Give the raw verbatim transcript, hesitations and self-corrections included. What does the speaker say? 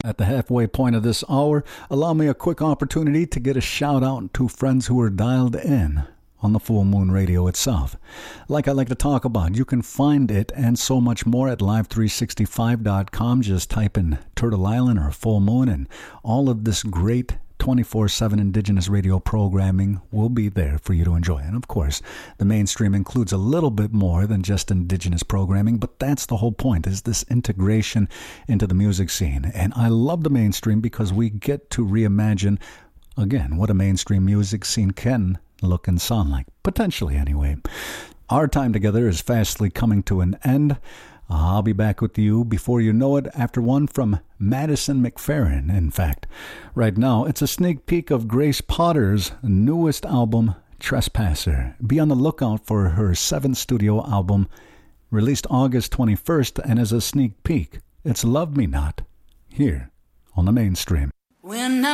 At the halfway point of this hour, allow me a quick opportunity to get a shout out to friends who are dialed in on the Full Moon Radio itself. Like I like to talk about, you can find it and so much more at live three sixty-five dot com. Just type in Turtle Island or Full Moon, and all of this great twenty-four seven Indigenous radio programming will be there for you to enjoy. And of course, the mainstream includes a little bit more than just Indigenous programming, but that's the whole point, is this integration into the music scene. And I love the mainstream because we get to reimagine, again, what a mainstream music scene can look and sound like, potentially anyway. Our time together is fastly coming to an end. I'll be back with you before you know it after one from Madison McFerrin, in fact. Right now, it's a sneak peek of Grace Potter's newest album, Trespasser. Be on the lookout for her seventh studio album, released August twenty-first, and as a sneak peek, it's Love Me Not, here on the mainstream. When I